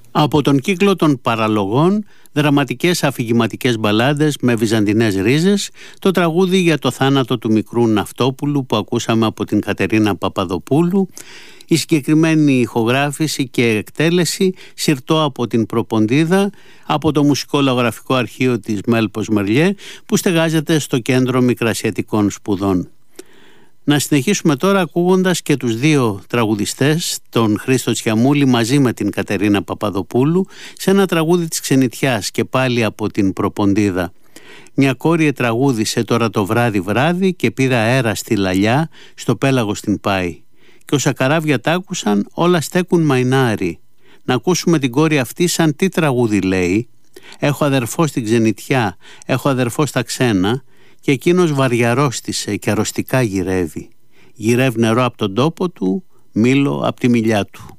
Από τον κύκλο των παραλογών, δραματικές αφηγηματικές μπαλάντες με βυζαντινές ρίζες, το τραγούδι για το θάνατο του μικρού Ναυτόπουλου που ακούσαμε από την Κατερίνα Παπαδοπούλου, η συγκεκριμένη ηχογράφηση και εκτέλεση συρτό από την Προποντίδα, από το Μουσικό Λαογραφικό Αρχείο της Μέλπος Μερλιέ που στεγάζεται στο Κέντρο Μικρασιατικών Σπουδών. Να συνεχίσουμε τώρα ακούγοντας και τους δύο τραγουδιστές, τον Χρήστο Τσιαμούλη μαζί με την Κατερίνα Παπαδοπούλου, σε ένα τραγούδι της ξενιτιάς και πάλι από την Προποντίδα. Μια κόρη τραγούδισε τώρα το βράδυ και πήρα αέρα στη λαλιά, στο πέλαγος την πάει. Και όσα καράβια τ' άκουσαν όλα στέκουν μαϊνάρι. Να ακούσουμε την κόρη αυτή σαν τι τραγούδι λέει. Έχω αδερφό στην ξενιτιά, έχω αδερφό στα ξένα, και εκείνος βαριαρόστησε και αρρωστικά γυρεύει. Γυρεύει νερό από τον τόπο του, μήλο από τη μιλιά του.